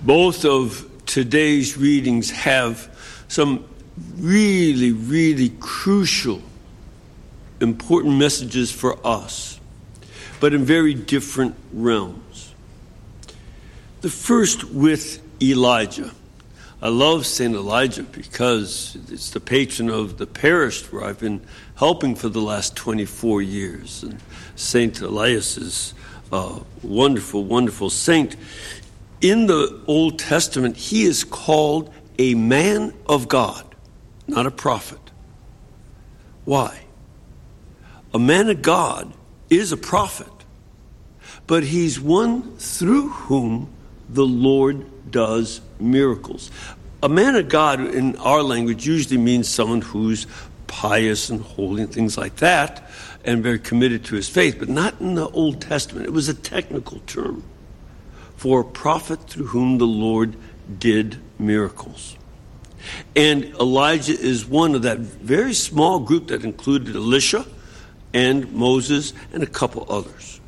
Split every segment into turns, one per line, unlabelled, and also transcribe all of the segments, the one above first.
Both of today's readings have some really, really crucial, important messages for us, but in very different realms. The first with Elijah. I love St. Elijah because it's the patron of the parish where I've been helping for the last 24 years. And St. Elias is a wonderful, wonderful saint. In the Old Testament, he is called a man of God, not a prophet. Why? A man of God is a prophet, but he's one through whom the Lord does miracles. A man of God in our language usually means someone who's pious and holy and things like that and very committed to his faith, but not in the Old Testament. It was a technical term for a prophet through whom the Lord did miracles. And Elijah is one of that very small group that included Elisha and Moses and a couple others.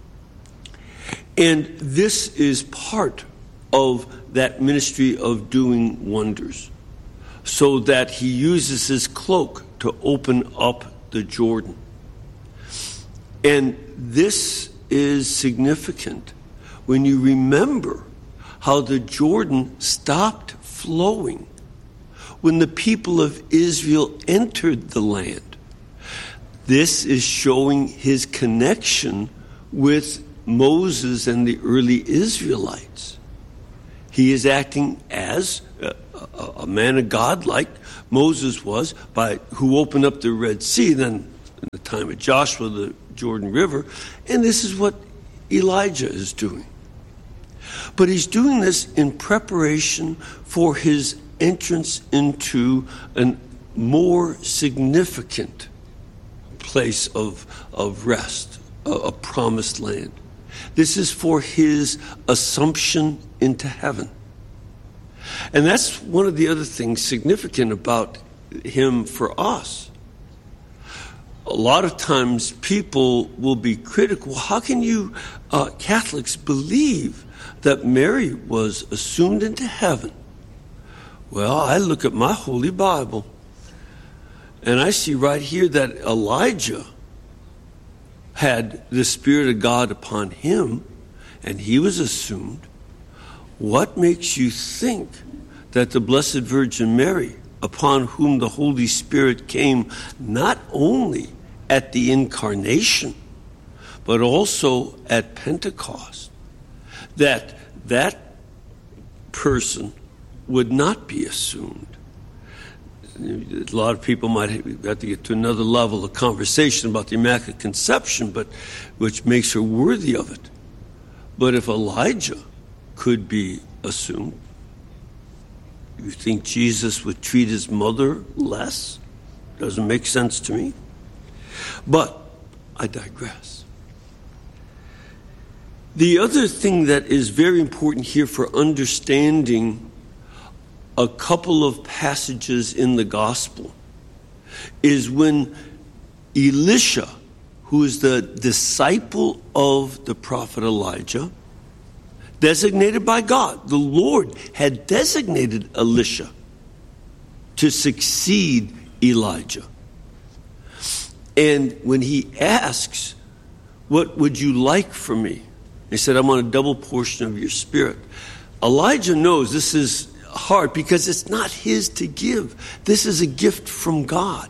And this is part of that ministry of doing wonders, so that he uses his cloak to open up the Jordan. And this is significant when you remember how the Jordan stopped flowing when the people of Israel entered the land. This is showing his connection with Moses and the early Israelites. He is acting as a man of God, like Moses was, who opened up the Red Sea, then in the time of Joshua, the Jordan River, and this is what Elijah is doing. But he's doing this in preparation for his entrance into a more significant place of rest, a promised land. This is for his assumption into heaven. And that's one of the other things significant about him for us. A lot of times people will be critical. How can you Catholics believe that Mary was assumed into heaven? Well, I look at my Holy Bible and I see right here that Elijah had the Spirit of God upon him and he was assumed. What makes you think that the Blessed Virgin Mary, upon whom the Holy Spirit came not only at the Incarnation, but also at Pentecost, that person would not be assumed? A lot of people might have to get to another level of conversation about the Immaculate Conception, but which makes her worthy of it. But if Elijah could be assumed, you think Jesus would treat his mother less? Doesn't make sense to me. But I digress. The other thing that is very important here for understanding a couple of passages in the gospel is when Elisha, who is the disciple of the prophet Elijah, designated by God, the Lord had designated Elisha to succeed Elijah. And when he asks, "What would you like from me?" He said, "I want a double portion of your spirit." Elijah knows this is hard because it's not his to give. This is a gift from God.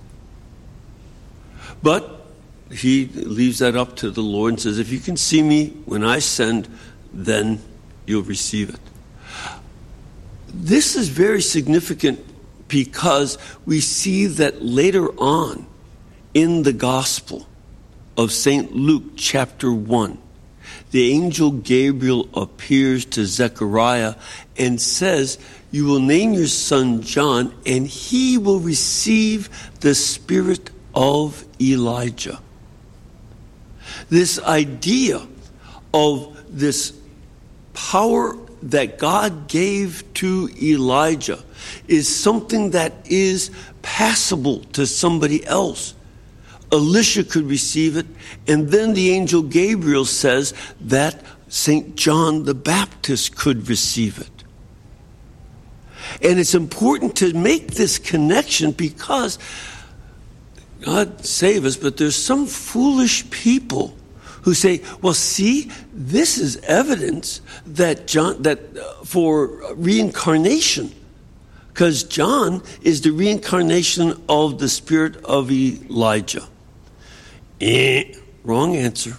But he leaves that up to the Lord and says, if you can see me when I send, then you'll receive it. This is very significant because we see that later on in the Gospel of St. Luke chapter 1, the angel Gabriel appears to Zechariah and says, you will name your son John, and he will receive the spirit of Elijah. This idea of this power that God gave to Elijah is something that is passable to somebody else. Elisha could receive it, and then the angel Gabriel says that St. John the Baptist could receive it. And it's important to make this connection because God save us, but there's some foolish people who say, well, see, this is evidence that for reincarnation, because John is the reincarnation of the spirit of Elijah. Wrong answer.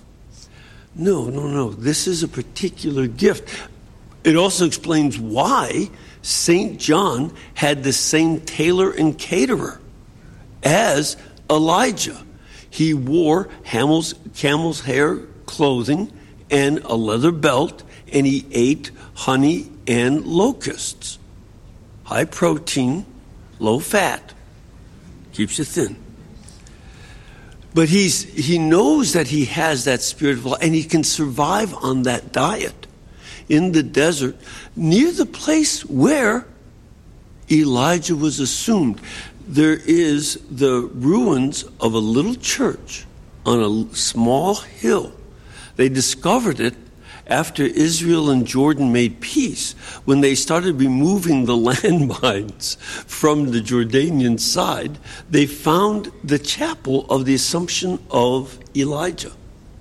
No. This is a particular gift. It also explains why St. John had the same tailor and caterer as Elijah. He wore camel's hair clothing and a leather belt, and he ate honey and locusts. High protein, low fat, keeps you thin. But he knows that he has that spirit of life, and he can survive on that diet in the desert near the place where Elijah was assumed. There is the ruins of a little church on a small hill. They discovered it after Israel and Jordan made peace, when they started removing the landmines from the Jordanian side. They found the chapel of the Assumption of Elijah.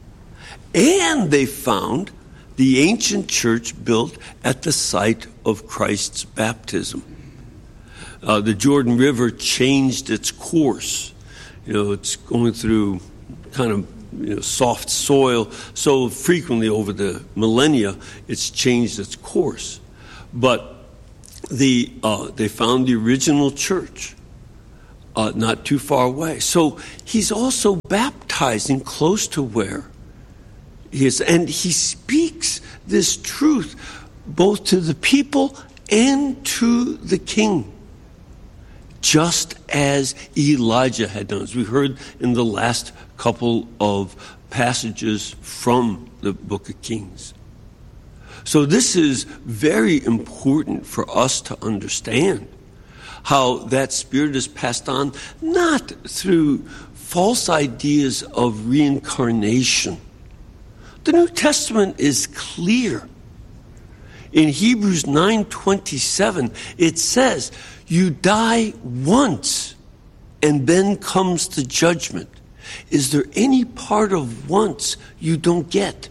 And they found the ancient church built at the site of Christ's baptism. The Jordan River changed its course. It's going through kind of soft soil. So frequently over the millennia, it's changed its course. But they found the original church not too far away. So he's also baptizing close to where he is. And he speaks this truth both to the people and to the king, just as Elijah had done, as we heard in the last couple of passages from the book of Kings. So this is very important for us to understand how that spirit is passed on, not through false ideas of reincarnation. The New Testament is clear. In Hebrews 9:27, it says, you die once, and then comes the judgment. Is there any part of once you don't get?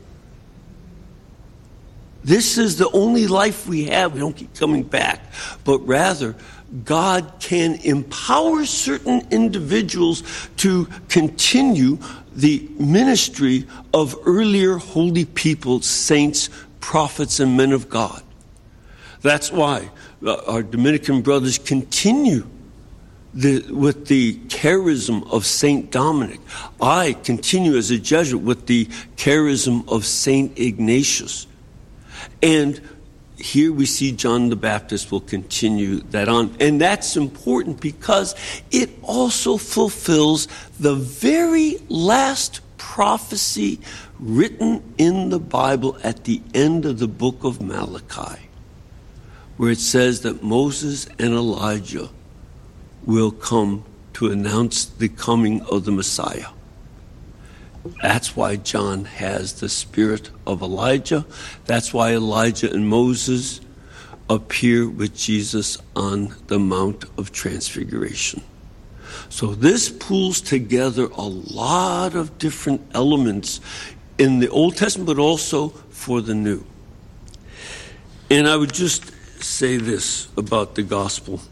This is the only life we have. We don't keep coming back. But rather, God can empower certain individuals to continue the ministry of earlier holy people, saints, prophets, and men of God. That's why our Dominican brothers continue with the charism of Saint Dominic. I continue as a Jesuit with the charism of Saint Ignatius. And here we see John the Baptist will continue that on. And that's important because it also fulfills the very last prophecy written in the Bible at the end of the book of Malachi, where it says that Moses and Elijah will come to announce the coming of the Messiah. That's why John has the spirit of Elijah. That's why Elijah and Moses appear with Jesus on the Mount of Transfiguration. So this pulls together a lot of different elements in the Old Testament, but also for the New. And I would just say this about the gospel.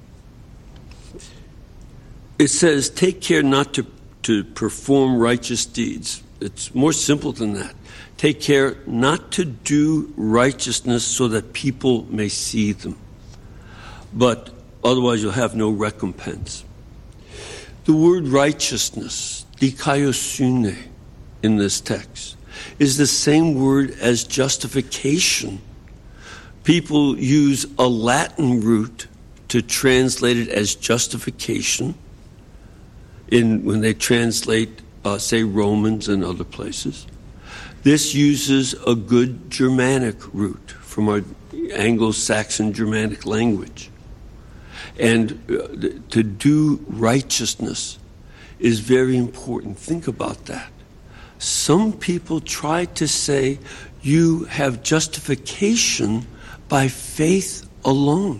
It says, take care not to perform righteous deeds. It's more simple than that. Take care not to do righteousness so that people may see them, but otherwise you'll have no recompense. The word righteousness, dikaiosune, in this text, is the same word as justification. People use a Latin root to translate it as justification when they translate, say, Romans and other places. This uses a good Germanic root from our Anglo-Saxon Germanic language. And to do righteousness is very important. Think about that. Some people try to say you have justification by faith alone.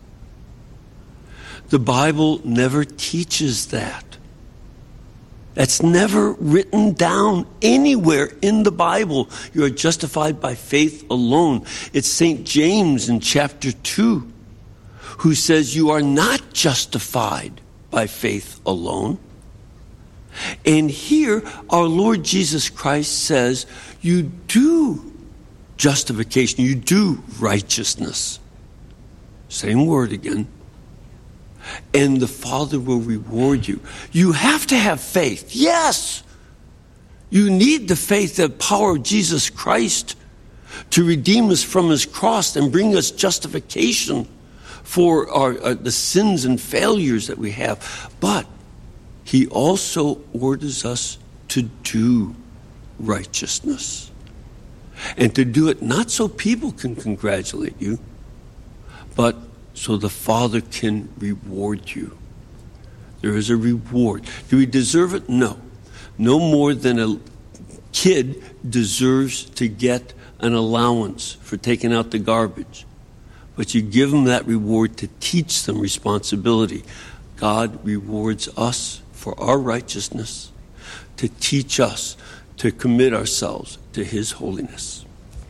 The Bible never teaches that. That's never written down anywhere in the Bible. You are justified by faith alone. It's St. James in chapter 2 who says you are not justified by faith alone. And here our Lord Jesus Christ says you do justification, you do righteousness. Same word again. And the Father will reward you. You have to have faith. Yes. You need the faith, the power of Jesus Christ to redeem us from his cross and bring us justification for the sins and failures that we have. But he also orders us to do righteousness. And to do it not so people can congratulate you, but so the Father can reward you. There is a reward. Do we deserve it? No. No more than a kid deserves to get an allowance for taking out the garbage. But you give them that reward to teach them responsibility. God rewards us for our righteousness, to teach us to commit ourselves to his holiness.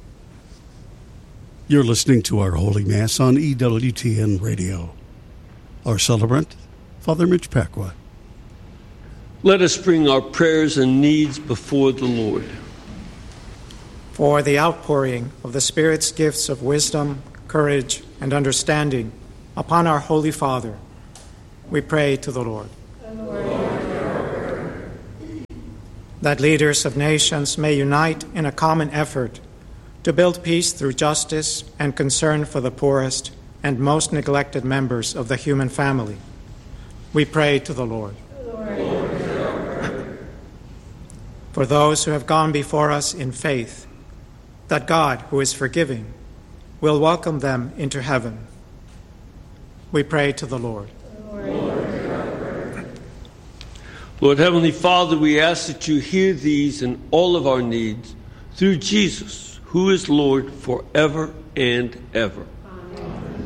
You're listening to our Holy Mass on EWTN Radio. Our celebrant, Father Mitch Pacwa.
Let us bring our prayers and needs before the Lord.
For the outpouring of the Spirit's gifts of wisdom, courage, and understanding upon our Holy Father, we pray to the Lord. That leaders of nations may unite in a common effort to build peace through justice and concern for the poorest and most neglected members of the human family. We pray to the Lord. For those who have gone before us in faith, that God, who is forgiving, will welcome them into heaven. We pray to the Lord.
Lord Heavenly Father, we ask that you hear these and all of our needs through Jesus, who is Lord forever and ever.